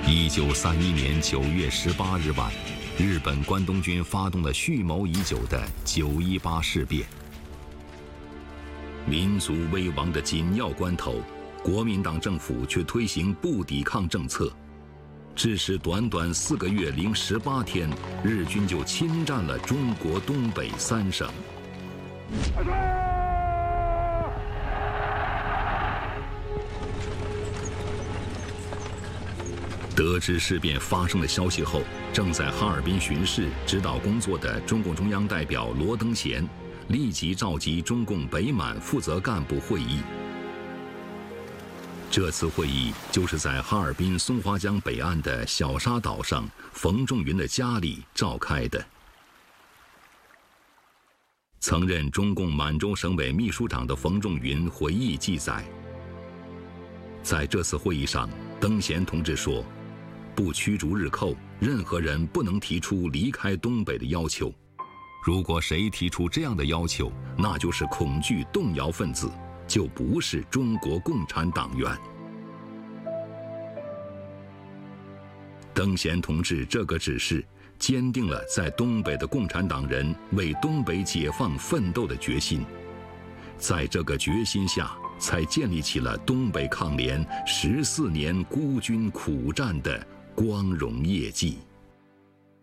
1931年9月18日晚，日本关东军发动了蓄谋已久的9·18事变。民族危亡的紧要关头，国民党政府却推行不抵抗政策，致使短短4个月零18天，日军就侵占了中国东北3省。得知事变发生的消息后，正在哈尔滨巡视指导工作的中共中央代表罗登贤立即召集中共北满负责干部会议。这次会议就是在哈尔滨松花江北岸的小沙岛上冯仲云的家里召开的。曾任中共满洲省委秘书长的冯仲云回忆记载，在这次会议上，登贤同志说，不驱逐日寇，任何人不能提出离开东北的要求。如果谁提出这样的要求，那就是恐惧动摇分子，就不是中国共产党员。登贤同志这个指示，坚定了在东北的共产党人为东北解放奋斗的决心。在这个决心下，才建立起了东北抗联14年孤军苦战的光荣业绩。